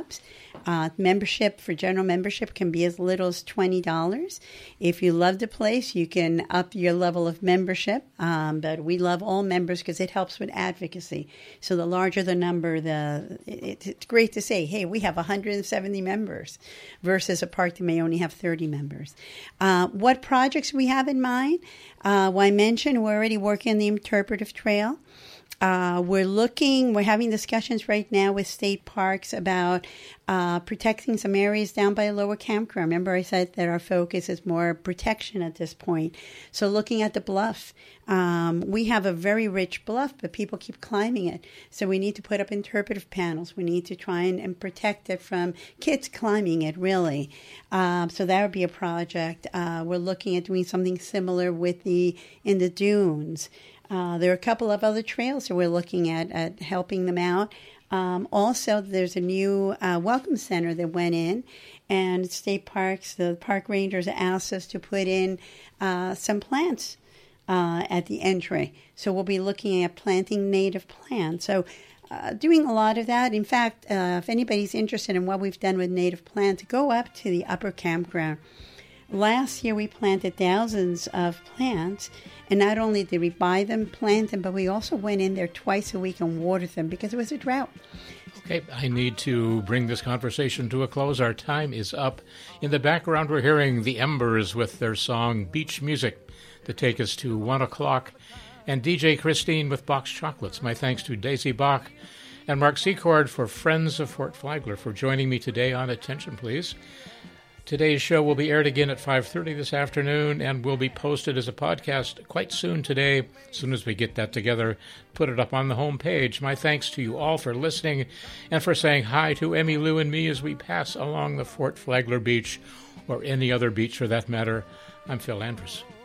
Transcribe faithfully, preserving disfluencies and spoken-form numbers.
workshops. Uh, membership for general membership can be as little as twenty dollars. If you love the place, you can up your level of membership. Um, but we love all members because it helps with advocacy. So the larger the number, the it, it's great to say, hey, we have one hundred seventy members versus a park that may only have thirty members. Uh, what projects we have in mind? Uh, well, I mentioned we're already working on the interpretive trail. Uh, we're looking, we're having discussions right now with state parks about uh, protecting some areas down by Lower Campground. Remember I said that our focus is more protection at this point. So looking at the bluff, um, we have a very rich bluff, but people keep climbing it. So we need to put up interpretive panels. We need to try and, and protect it from kids climbing it, really. Um, so that would be a project. Uh, we're looking at doing something similar with the in the dunes. Uh, there are a couple of other trails that we're looking at, at helping them out. Um, also, there's a new uh, welcome center that went in, and state parks, the park rangers asked us to put in uh, some plants uh, at the entry. So we'll be looking at planting native plants. So uh, doing a lot of that. In fact, uh, if anybody's interested in what we've done with native plants, go up to the Upper Campground. Last year, we planted thousands of plants, and not only did we buy them, plant them, but we also went in there twice a week and watered them because it was a drought. Okay, I need to bring this conversation to a close. Our time is up. In the background, we're hearing the Embers with their song Beach Music to take us to one o'clock, and D J Christine with Box Chocolates. My thanks to Daisy Bach and Mark Secord for Friends of Fort Flagler for joining me today on Attention Please. Today's show will be aired again at five thirty this afternoon and will be posted as a podcast quite soon today. As soon as we get that together, put it up on the home page. My thanks to you all for listening and for saying hi to Emmy Lou and me as we pass along the Fort Flagler Beach, or any other beach for that matter. I'm Phil Andrus.